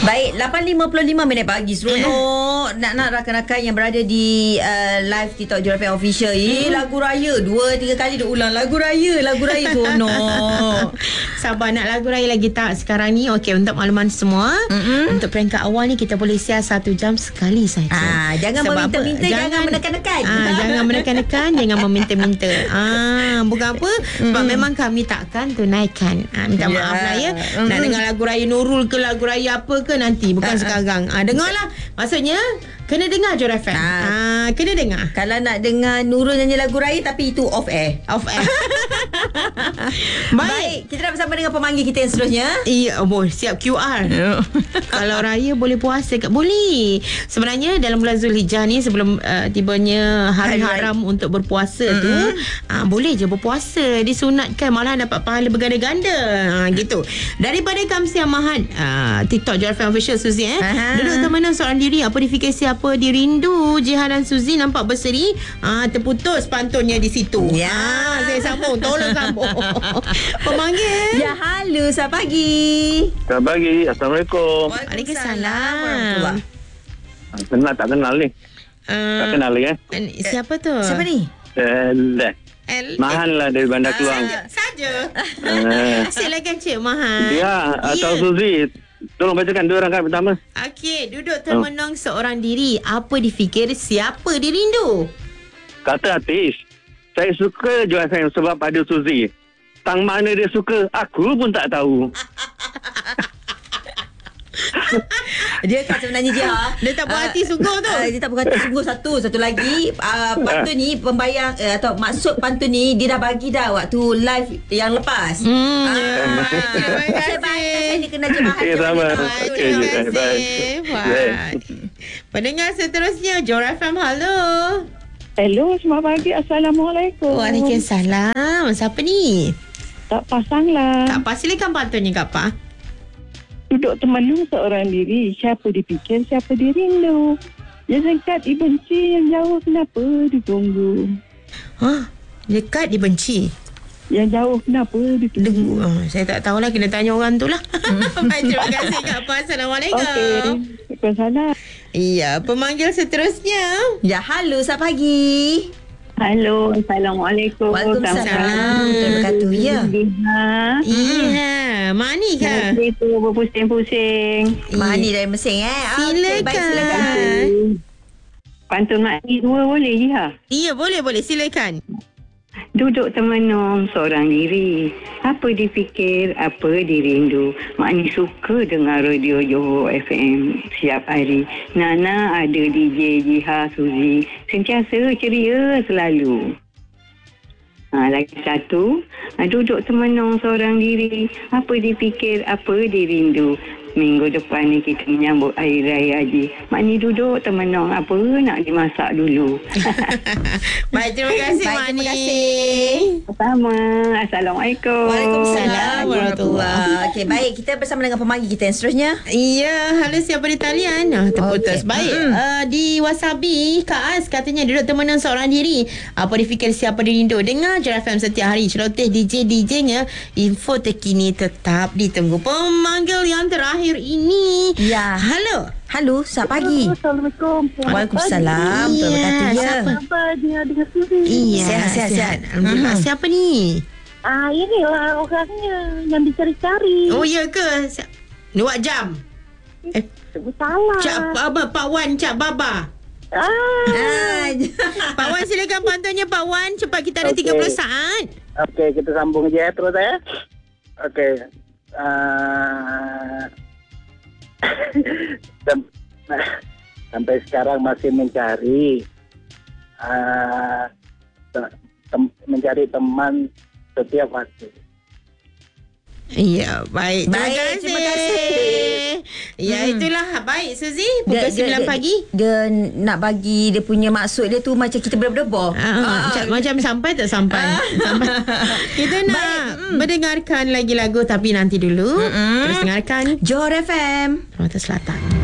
Baik, 8.55 minit pagi. Seronok nak rakan-rakan yang berada di live TikTok Joy FM Official. Lagu raya 2-3 kali dia ulang lagu raya seronok. Sabar, nak lagu raya lagi tak sekarang ni? Okey, untuk makluman semua, untuk peringkat awal ni kita boleh siar 1 jam sekali saja. Jangan meminta-minta, jangan menekan-nekan. Jangan menekan-nekan, jangan meminta-minta. Bukan apa, sebab memang kami takkan tunaikan. Minta maaf lah ya. Nak dengar lagu raya Nurul ke lagu raya apa ke nanti, bukan sekarang. Dengarlah. Maksudnya kena dengar Joy FM. Kena dengar. Kalau nak dengar Nurul nyanyi lagu raya tapi itu off air. Baik, kita dah bersama dengan pemanggil kita yang seterusnya. Iya, siap QR. Kalau raya boleh puasa ke? Boleh. Sebenarnya dalam bulan Zulhijjah ni, sebelum tibanya hari haram untuk berpuasa tu, boleh je berpuasa. Disunatkan, malah dapat pahala berganda-ganda. Gitu. Daripada Kamsiah Mahat, TikTok Joy FM Official, Suzy duduk temenan seorang diri. Apa difikir siapa dirindu? Jihan dan Suzy nampak berseri. Terputus pantunnya di situ. Saya sambung. Tolong sambung. Pemanggil. Ya, halo, selamat pagi. Selamat pagi. Assalamualaikum. Waalaikumsalam. Kenal tak kenal ni? Tak kenal lagi Siapa tu? Siapa ni? Mahan lah dari Bandar Keluang. Saja. Silakan Cik Mahan. Ya, atau Suzy. Tolong bacakan 2 rangkaian pertama. Okey, duduk termenung seorang diri. Apa difikir siapa dirindu? Kata artis, saya suka Joy FM sebab ada Suzy. Tang mana dia suka, aku pun tak tahu. Dia kan sebenarnya dia tak puas hati sungguh tu. Dia tak puas hati sungguh. Satu lagi pantun ni, pembayang atau maksud pantun ni dia dah bagi dah waktu live yang lepas. Terima kasih. Dia kena jemaah. Sama. Terima kasih. Pendengar seterusnya Joy FM, halo. Hello, selamat pagi. Assalamualaikum. Waalaikumsalam. Siapa ni? Tak pasang lah. Kak Pa, silakan pantunnya Kak Pa. Duduk temenung seorang diri. Siapa dipikir, siapa dirindu. Yang dekat dibenci, yang jauh kenapa ditunggu. Dekat dibenci, Yang jauh kenapa ditunggu. saya tak tahulah, kena tanya orang tu lah. Baik, terima kasih Kak Pa. Assalamualaikum. Okey. Waalaikumsalam. Iya, pemanggil seterusnya. Ya, halo, selamat pagi. Halo, Assalamualaikum. Waalaikumsalam. Terima kasih. Ya. Iya, Mak Ni ke? Itu berpusing-pusing. Mak Ni dari Mesin Silakan. Okay, baik, silakan. Pantun Mak Ni 2 boleh je ha? Iya, boleh, silakan. Duduk termenung seorang diri. Apa dipikir, apa dirindu. Makni suka dengar radio Johor FM setiap hari. Nana ada DJ Jiha Suzy. Sentiasa ceria selalu. Lagi satu. Duduk termenung seorang diri. Apa dipikir, apa dirindu. Minggu depan ni kita menyambut Hari Raya Haji. Makni duduk termenung, apa nak dimasak dulu. Baik, terima kasih Mak Ni. Terima kasih. Pertama, Assalamualaikum. Waalaikumsalam warahmatullahi. Okey, baik, kita bersama dengan pemanggil kita yang seterusnya. Iya, halo, siapa di talian? Terputus. Okey. Baik, di Wasabi, Kak As katanya duduk temenan seorang diri. Apa difikir siapa dirindu. Dengar Joy FM setiap hari. Celoteh DJ-DJ-nya. Info terkini tetap ditunggu. Pemanggil yang terakhir ini. Ya. Halo, selamat pagi. Assalamualaikum. Waalaikumsalam. Terima kasih. Ya. Apa dia dengan Suzy? Iya, Sihat. Alhamdulillah. Siapa ni? Inilah orangnya yang dicari-cari. Oh, ya ke? Luak jam. Salah. Pak Wan, Cak Baba. Pak Wan, silakan pantunnya Pak Wan. Cepat, kita ada 30 saat. Okey, kita sambung je terus ya. Okey. Sampai sekarang masih mencari mencari teman setiap waktu. Ya, baik. Terima kasih. Ya, itulah. Baik, Suzy. Pukul 9 pagi. Dia nak bagi dia punya maksud dia tu macam kita berdebar. Macam sampai tak sampai. Kita nak mendengarkan lagi lagu, tapi nanti dulu. Terus dengarkan Joy FM Permata Selatan.